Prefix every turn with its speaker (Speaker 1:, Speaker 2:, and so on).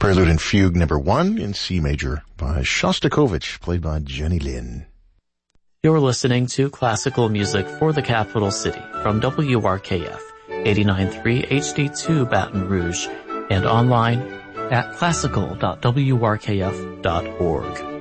Speaker 1: Prelude and Fugue number 1 in C major by Shostakovich, played by Jenny Lin.
Speaker 2: You're listening to classical music for the capital city from WRKF 89.3 HD2 Baton Rouge and online at classical.wrkf.org.